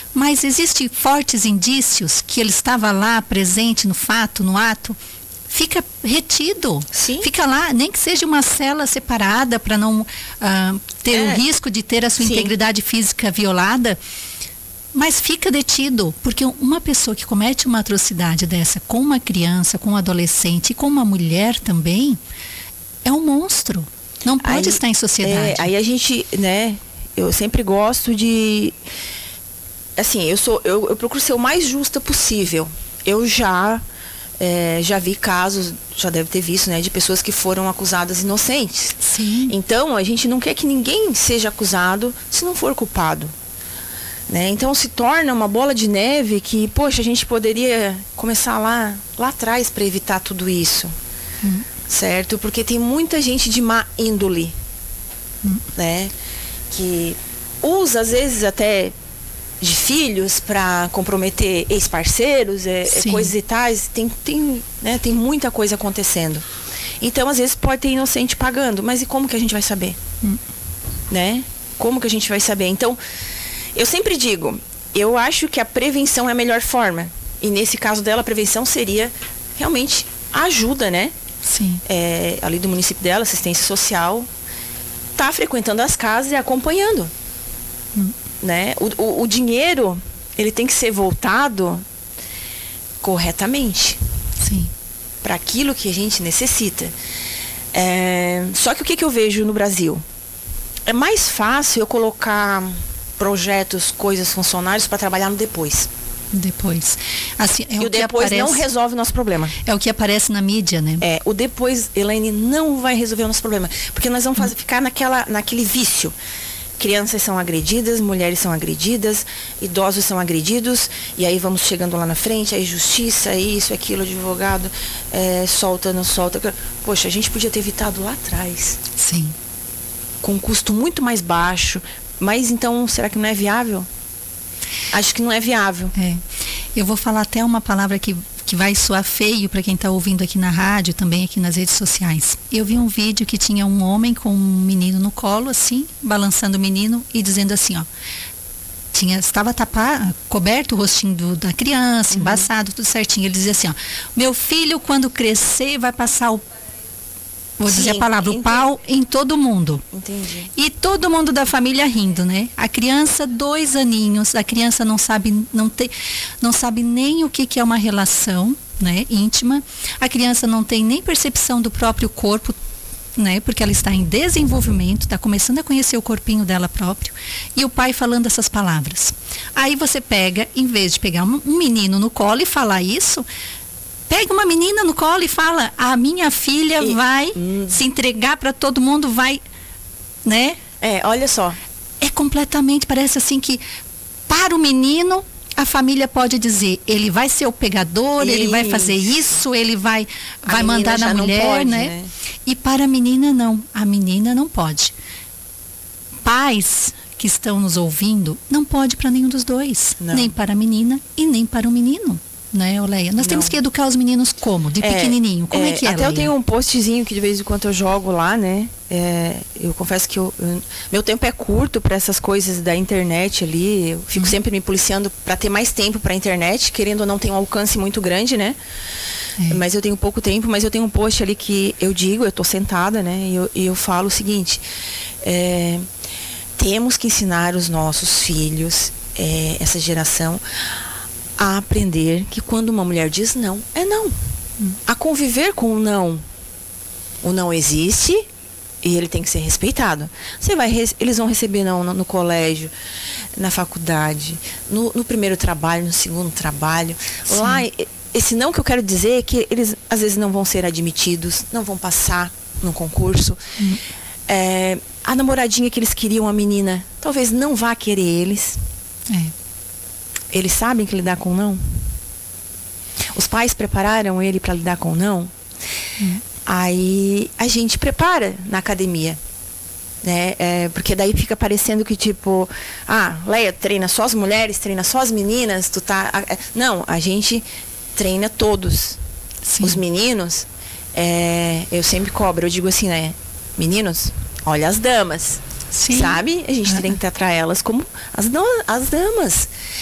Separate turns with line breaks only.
mas existem fortes indícios que ele estava lá presente no fato, no ato, fica retido.
Sim.
Fica lá, nem que seja uma cela separada para não ter o risco de ter a sua integridade física violada, mas fica detido, porque uma pessoa que comete uma atrocidade dessa com uma criança, com um adolescente e com uma mulher também, é um monstro. Não pode estar em sociedade.
Aí a gente, né, eu sempre gosto de, assim, eu procuro ser o mais justa possível. Eu já vi casos, já deve ter visto, né, de pessoas que foram acusadas inocentes.
Sim.
Então, a gente não quer que ninguém seja acusado se não for culpado. Né? Então, se torna uma bola de neve que, poxa, a gente poderia começar lá atrás para evitar tudo isso. Certo? Porque tem muita gente de má índole, né? Que usa, às vezes, até de filhos para comprometer ex-parceiros, coisas e tais. Tem muita coisa acontecendo. Então, às vezes, pode ter inocente pagando. Mas e como que a gente vai saber? Né? Como que a gente vai saber? Então, eu sempre digo, eu acho que a prevenção é a melhor forma. E nesse caso dela, a prevenção seria realmente a ajuda, né?
Sim.
Ali do município dela, assistência social, tá frequentando as casas e acompanhando. Né? O dinheiro, ele tem que ser voltado corretamente.
Sim.
Para aquilo que a gente necessita. Só que o que eu vejo no Brasil? É mais fácil eu colocar projetos, coisas, funcionários para trabalhar no depois.
Assim,
e o depois não resolve o nosso problema.
É o que aparece na mídia, né?
O depois, Elaine, não vai resolver o nosso problema. Porque nós vamos ficar naquele vício. Crianças são agredidas, mulheres são agredidas, idosos são agredidos, e aí vamos chegando lá na frente, aí justiça, isso, aquilo, advogado, solta, não solta. Poxa, a gente podia ter evitado lá atrás.
Sim.
Com um custo muito mais baixo. Mas então, será que não é viável? Acho que não é viável.
Eu vou falar até uma palavra que vai soar feio para quem está ouvindo aqui na rádio, também aqui nas redes sociais. Eu vi um vídeo que tinha um homem com um menino no colo, assim, balançando o menino e dizendo assim, ó. Estava coberto o rostinho da criança, embaçado, tudo certinho. Ele dizia assim, ó, meu filho quando crescer vai passar vou dizer a palavra, o pau em todo mundo.
Entendi.
E todo mundo da família rindo, né? A criança, 2 aninhos, a criança não sabe nem o que é uma relação, né, íntima. A criança não tem nem percepção do próprio corpo, né? Porque ela está em desenvolvimento, está começando a conhecer o corpinho dela próprio. E o pai falando essas palavras. Aí você pega, em vez de pegar um menino no colo e falar isso, pega uma menina no colo e fala, a minha filha vai se entregar para todo mundo, vai, né?
Olha só.
Completamente, parece assim que para o menino, a família pode dizer, ele vai ser o pegador, ele vai fazer isso, ele vai mandar na mulher,
pode,
né? E para a menina não, a menina não pode. Pais que estão nos ouvindo, não pode para nenhum dos dois, nem para a menina e nem para o menino. Né, Oleia? Nós temos que educar os meninos como? De pequenininho. Como é que é,
até
Leia?
Eu tenho um postzinho que de vez em quando eu jogo lá, né? Eu confesso que meu tempo é curto para essas coisas da internet ali. Eu fico sempre me policiando para ter mais tempo para a internet. Querendo ou não, tem um alcance muito grande, né? Mas eu tenho pouco tempo. Mas eu tenho um post ali que eu tô sentada, né? E eu falo o seguinte. Temos que ensinar os nossos filhos, essa geração, a aprender que quando uma mulher diz não, é não. A conviver com o não. O não existe e ele tem que ser respeitado. Eles vão receber não no colégio, na faculdade, no primeiro trabalho, no segundo trabalho. Sim. Lá, esse não que eu quero dizer é que eles às vezes não vão ser admitidos, não vão passar no concurso. A namoradinha que eles queriam, a menina, talvez não vá querer eles. Eles sabem que lidar com não? Os pais prepararam ele para lidar com não? Aí a gente prepara na academia, né? Porque daí fica parecendo que tipo, Leia treina só as mulheres, treina só as meninas, não, a gente treina todos. Sim. Os meninos, eu sempre cobro, eu digo assim, né? Meninos, olha as damas. Sim. Sabe? A gente tem que tratar elas como as damas.